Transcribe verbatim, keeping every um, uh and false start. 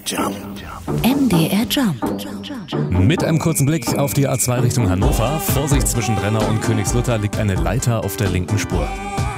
Jump. M D R Jump. Mit einem kurzen Blick auf die A zwei Richtung Hannover. Vorsicht, zwischen Brenner und Königslutter liegt eine Leiter auf der linken Spur.